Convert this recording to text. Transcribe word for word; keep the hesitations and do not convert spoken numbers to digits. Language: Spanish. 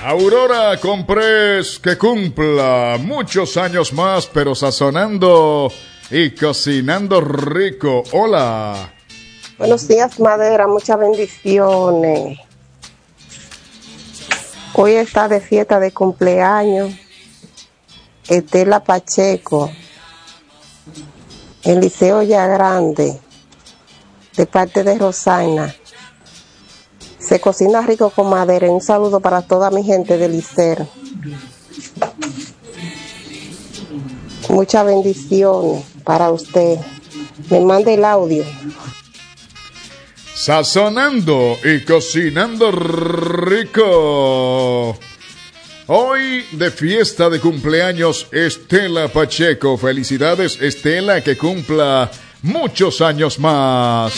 Aurora Comprés, que cumpla muchos años más, pero sazonando y cocinando rico. Hola. Buenos días, Madera, muchas bendiciones. Hoy está de fiesta de cumpleaños Estela Pacheco, en Liceo Ya Grande, de parte de Rosana. Se cocina rico con madera. Un saludo para toda mi gente de Liceo. Muchas bendiciones para usted. Me mande el audio. Sazonando y cocinando rico. Hoy de fiesta de cumpleaños Estela Pacheco. Felicidades, Estela, que cumpla muchos años más.